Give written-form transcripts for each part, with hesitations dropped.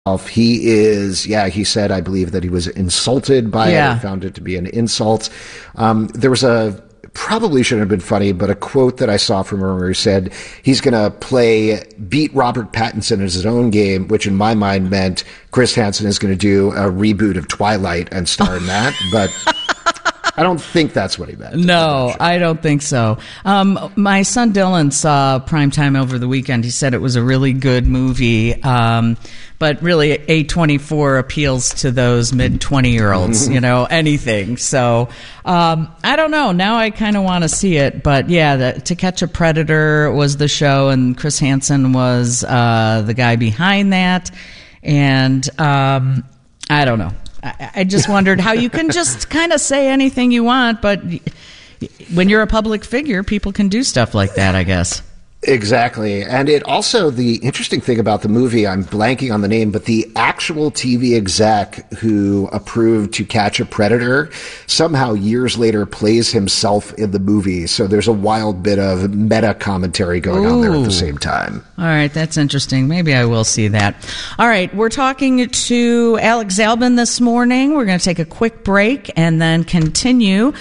He is, he said, I believe that he was insulted by it, found it to be an insult. There was probably shouldn't have been funny, but a quote that I saw from him where he said he's going to beat Robert Pattinson in his own game, which in my mind meant Chris Hansen is going to do a reboot of Twilight and star in that, but I don't think that's what he meant. No, I don't think so. My son Dylan saw Primetime over the weekend. He said it was a really good movie, but really A24 appeals to those mid-20-year-olds, anything. So I don't know. Now I kind of want to see it. But, To Catch a Predator was the show, and Chris Hansen was the guy behind that. And I don't know. I just wondered how you can just kind of say anything you want, but when you're a public figure, people can do stuff like that, I guess. Exactly. And it also, the interesting thing about the movie, I'm blanking on the name, but the actual TV exec who approved To Catch a Predator somehow years later plays himself in the movie. So there's a wild bit of meta commentary going on there at the same time. All right. That's interesting. Maybe I will see that. All right. We're talking to Alex Zalben this morning. We're going to take a quick break and then continue.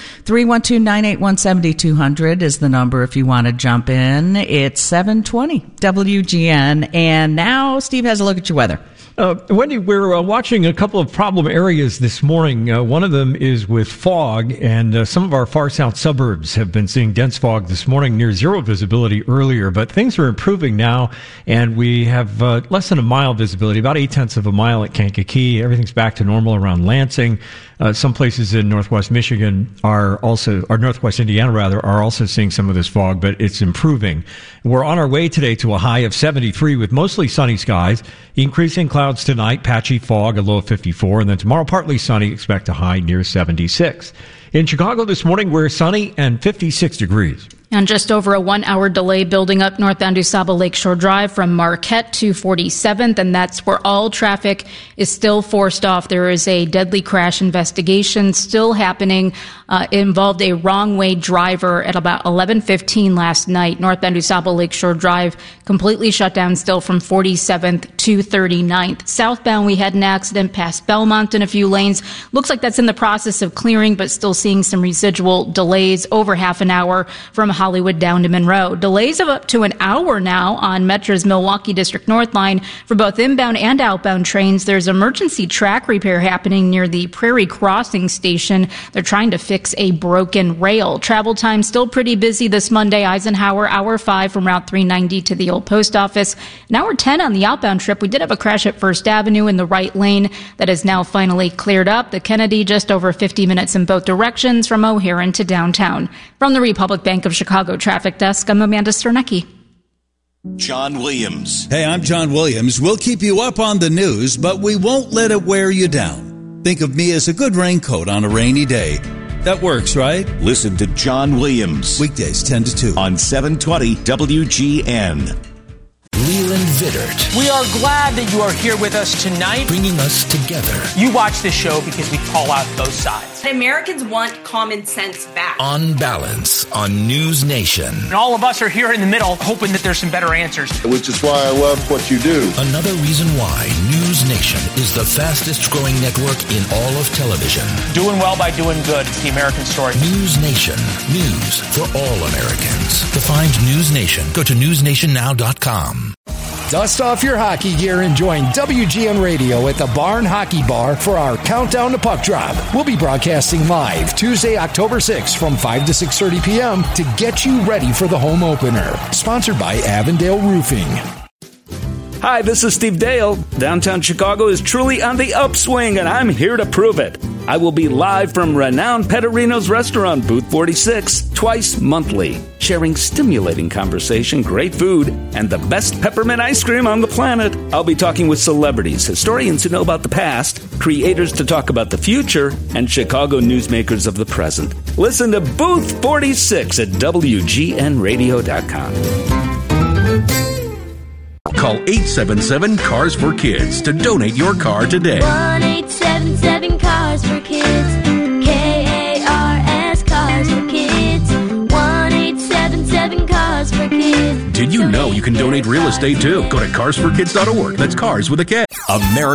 312-981-7200 is the number if you want to jump in. It's 7:20 WGN, and now Steve has a look at your weather. Wendy, we're watching a couple of problem areas this morning. One of them is with fog, and some of our far south suburbs have been seeing dense fog this morning, near zero visibility earlier, but things are improving now, and we have less than a mile visibility, about 0.8 of a mile at Kankakee. Everything's back to normal around Lansing. Some places in northwest Michigan or northwest Indiana are also seeing some of this fog, but it's improving. We're on our way today to a high of 73 with mostly sunny skies, increasing clouds tonight, patchy fog, a low of 54, and then tomorrow partly sunny, expect a high near 76. In Chicago this morning, we're sunny and 56 degrees. And just over a 1-hour delay building up northbound USABA Lakeshore Drive from Marquette to 47th, and that's where all traffic is still forced off. There is a deadly crash investigation still happening. It involved a wrong-way driver at about 11:15 last night. Northbound USABA Lakeshore Drive completely shut down still from 47th to 39th. Southbound, we had an accident past Belmont in a few lanes. Looks like that's in the process of clearing, but still seeing some residual delays over half an hour from Hollywood down to Monroe. Delays of up to an hour now on Metra's Milwaukee District North line for both inbound and outbound trains. There's emergency track repair happening near the Prairie Crossing station. They're trying to fix a broken rail. Travel time still pretty busy this Monday. Eisenhower, hour 5 from Route 390 to the old post office. An hour 10 on the outbound trip. We did have a crash at First Avenue in the right lane that is now finally cleared up. The Kennedy just over 50 minutes in both directions from O'Hare to downtown. From the Republic Bank of Chicago Traffic Desk, I'm Amanda Sternecki. John Williams. Hey, I'm John Williams. We'll keep you up on the news, but we won't let it wear you down. Think of me as a good raincoat on a rainy day. That works, right? Listen to John Williams. Weekdays 10 to 2 on 720 WGN. Leland Vittert. We are glad that you are here with us tonight. Bringing us together. You watch this show because we call out both sides. Americans want common sense back. On Balance on News Nation. And all of us are here in the middle hoping that there's some better answers. Which is why I love what you do. Another reason why News Nation is the fastest growing network in all of television. Doing well by doing good. It's the American story. News Nation. News for all Americans. To find News Nation, go to newsnationnow.com. Dust off your hockey gear and join WGN Radio at the Barn Hockey Bar for our Countdown to Puck Drop. We'll be broadcasting live Tuesday, October 6th from 5 to 6:30 p.m. to get you ready for the home opener. Sponsored by Avondale Roofing. Hi, this is Steve Dale. Downtown Chicago is truly on the upswing, and I'm here to prove it. I will be live from renowned Pettorino's restaurant, Booth 46, twice monthly, sharing stimulating conversation, great food, and the best peppermint ice cream on the planet. I'll be talking with celebrities, historians who know about the past, creators to talk about the future, and Chicago newsmakers of the present. Listen to Booth 46 at WGNradio.com. Call 877-CARS-FOR-KIDS to donate your car today. 1-877-CARS-FOR-KIDS. K-A-R-S, Cars for Kids. 1-877-CARS-FOR-KIDS. Did you know you can donate real estate too? Go to carsforkids.org. That's cars with a K. America.